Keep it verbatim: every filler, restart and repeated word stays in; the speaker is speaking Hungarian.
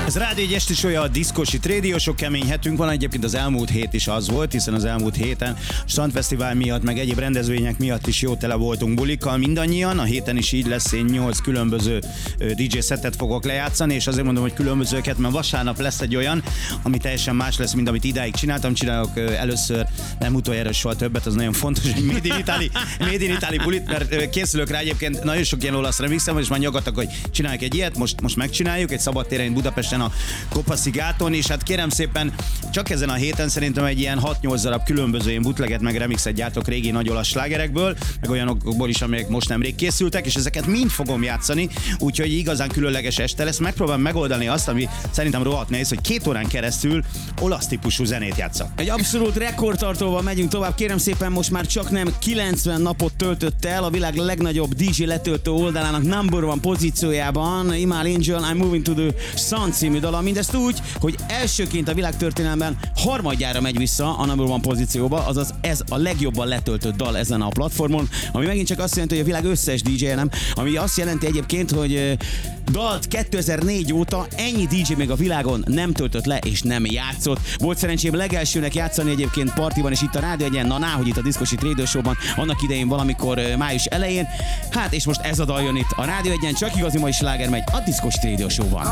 Ez Rádió egy esti sója, a Diszkósit Radio, sok kemény hetünk van, egyébként az elmúlt hét is az volt, hiszen az elmúlt héten Strandfesztivál miatt, meg egyéb rendezvények miatt is jó tele voltunk bulikkal mindannyian, a héten is így lesz, én nyolc különböző dé dzsé szettet fogok lejátszani, és azért mondom, hogy különbözőket, mert vasárnap lesz egy olyan, ami teljesen más lesz, mint amit idáig csináltam, csinálok először, nem utoljára soha többet, az nagyon fontos, hogy Made in Italy, Made in Italy bulit, mert készülök rá, egyébként nagyon sok ilyen olasz remixem, és már nyaggatok, hogy csináljuk egy ilyet, most, most megcsináljuk, egy szabadtéren Budapesten a Kopaszi gáton, és hát kérem szépen, csak ezen a héten szerintem egy ilyen hat-nyolc darab különböző ilyen bootleget meg remixet gyártok régi nagy olasz slágerekből, meg olyanokból is, amelyek most nemrég készültek, és ezeket mind fogom játszani, úgyhogy igazán különleges este lesz. Megpróbálom megoldani azt, ami szerintem rohadt nehéz, hogy két órán keresztül olasz típusú zenét játszak. Egy abszolút rekordtartóval megyünk tovább, kérem szépen, most már csak nem kilencven napot töltött el a világ legnagyobb dé dzsé letöltő oldalának number one pozíciójában, Imal Angel, I'm Moving to the Sun című dala, mindezt úgy, hogy elsőként a világtörténelemben harmadjára megy vissza a number one pozícióba, azaz ez a legjobban letöltött dal ezen a platformon, ami megint csak azt jelenti, hogy a világ összes dé dzsé, nem, ami azt jelenti egyébként, hogy dalt kétezer-négy óta ennyi dé dzsé még a világon nem töltött le és nem játszott. Volt szerencsém legelsőnek játszani egyébként partiban, és itt a Rádió egyen, na ná, hogy itt a Diszkósit Radio Show-ban, annak idején valamikor május elején. Hát és most ez a dal jön itt a Rádió egyen, csak igazi mai sláger megy a Diszkósit Radio Show-ban.